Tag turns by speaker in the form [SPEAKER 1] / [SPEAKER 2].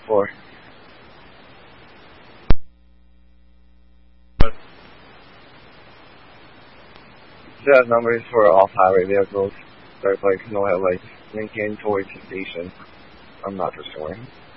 [SPEAKER 1] for. Set numbers for off-highway vehicles. There's like no headlights. Lincoln towards the station. I'm not for sure.